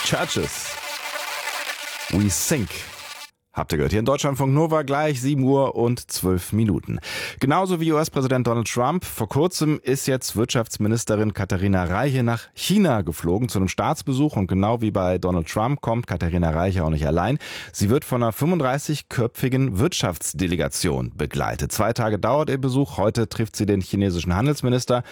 Churches. We Think. Habt ihr gehört? Hier in Deutschlandfunk Nova gleich 7 Uhr und 12 Minuten. Genauso wie US-Präsident Donald Trump. Vor kurzem ist jetzt Wirtschaftsministerin Katharina Reiche nach China geflogen zu einem Staatsbesuch. Und genau wie bei Donald Trump kommt Katharina Reiche auch nicht allein. Sie wird von einer 35-köpfigen Wirtschaftsdelegation begleitet. 2 Tage dauert ihr Besuch. Heute trifft sie den chinesischen Handelsminister.